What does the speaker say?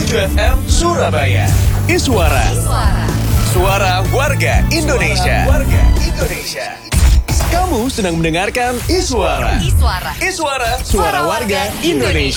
107 FM Surabaya. Iswara. Suara warga Indonesia. Kamu sedang mendengarkan Iswara. Iswara, suara warga Indonesia.